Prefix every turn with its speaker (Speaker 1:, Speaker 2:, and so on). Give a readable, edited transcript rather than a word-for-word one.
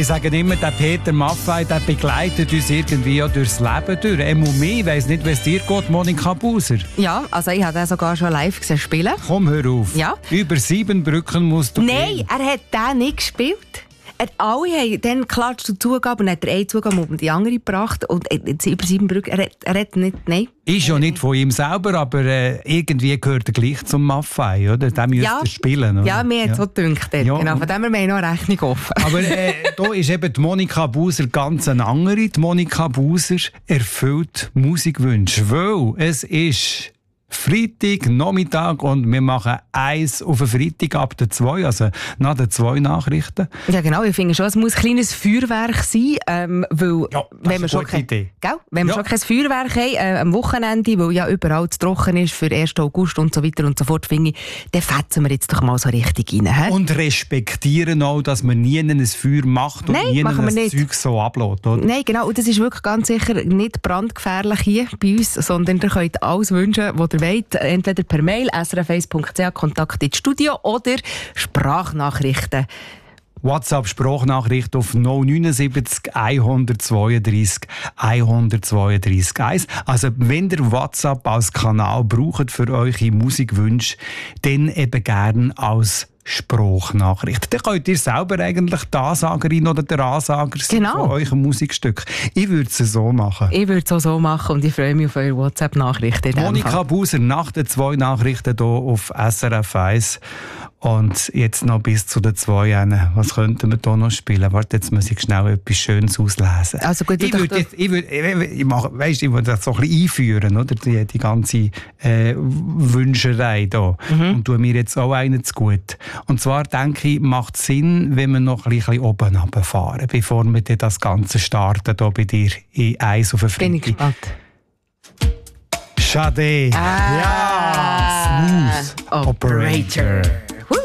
Speaker 1: Ich sage immer, der Peter Maffay, der begleitet uns irgendwie ja durchs Leben durch. Ich weiss nicht, wie es dir geht, Monika Buser.
Speaker 2: Ja, also ich habe den sogar schon live gesehen spielen.
Speaker 1: Komm, hör auf.
Speaker 2: Ja.
Speaker 1: Über 7 Brücken musst du
Speaker 2: Nein,
Speaker 1: gehen.
Speaker 2: er hat den nicht gespielt. Alle haben dann klatscht und Zugabe und hat eine Zugabe um die andere gebracht. Und jetzt über 7 Brücken, er hat nicht, nein.
Speaker 1: Ist ja nicht von ihm selber, aber irgendwie gehört er gleich zum Maffay, oder? Der müsste er spielen, oder?
Speaker 2: Ja, mir hat es so gedacht.
Speaker 1: Ja.
Speaker 2: Genau, von dem her haben wir noch eine Rechnung offen.
Speaker 1: Aber da ist eben die Monika Buser ganz eine andere. Die Monika Buser erfüllt Musikwünsche, weil es ist Freitag, Nachmittag und wir machen eins auf den Freitag ab der 2, also nach den 2 Nachrichten.
Speaker 2: Ja genau, ich finde schon, es muss ein kleines Feuerwerk sein, weil
Speaker 1: Ja,
Speaker 2: wenn wir schon kein Feuerwerk haben, am Wochenende, weil ja überall zu trocken ist für 1. August und so weiter und so fort, finde ich, dann fetzen wir jetzt doch mal so richtig rein. He?
Speaker 1: Und respektieren auch, dass man nie ein Feuer macht und nie ein Zeug so ablässt, oder?
Speaker 2: Nein, genau, und das ist wirklich ganz sicher nicht brandgefährlich hier bei uns, sondern ihr könnt alles wünschen, was ihr wollt, entweder per Mail, srf1.ch, Kontakt ins Studio oder Sprachnachrichten.
Speaker 1: WhatsApp-Sprachnachricht auf 079 132 132 1. Also wenn ihr WhatsApp als Kanal braucht für eure Musikwünsche, dann eben gerne als Sprachnachricht. Dann könnt ihr selber eigentlich die Ansagerin oder der Ansager sein von eurem Musikstück. Ich würde es so machen.
Speaker 2: Ich würde es auch so machen und ich freue mich auf eure WhatsApp-Nachrichten.
Speaker 1: Monika Buser nach den 2 Nachrichten hier auf SRF 1. Und jetzt noch bis zu den 2. Was könnten wir hier noch spielen? Warte, jetzt muss ich schnell etwas Schönes auslesen.
Speaker 2: Also gut,
Speaker 1: ich würde das so ein bisschen einführen, oder? Die ganze Wünscherei hier. Und tue mir jetzt auch einen zu gut. Und zwar denke ich, macht es Sinn, wenn wir noch ein bisschen oben runterfahren, bevor wir dann das Ganze starten hier bei dir in Eis auf den Freitag.
Speaker 2: Bin ich gespannt.
Speaker 1: Sade. Ja, Smooth Operator.